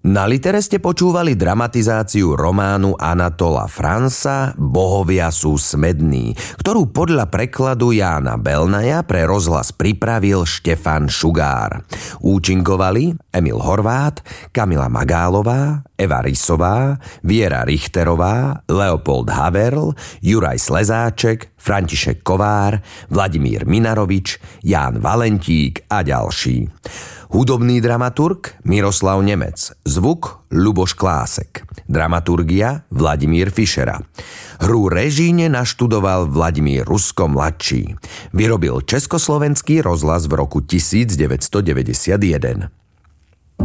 Na Litere ste počúvali dramatizáciu románu Anatola Franza Bohovia sú smední, ktorú podľa prekladu Jána Belnaja pre rozhlas pripravil Štefan Šugár. Účinkovali Emil Horvát, Kamila Magálová, Eva Rysová, Viera Richterová, Leopold Haverl, Juraj Slezáček, František Kovár, Vladimír Minarovič, Ján Valentík a ďalší. Hudobný dramaturg Miroslav Nemec, zvuk Ľuboš Klásek, dramaturgia Vladimír Fišera. Hru režíne naštudoval Vladimír Rusko mladší. Vyrobil Československý rozhlas v roku 1991.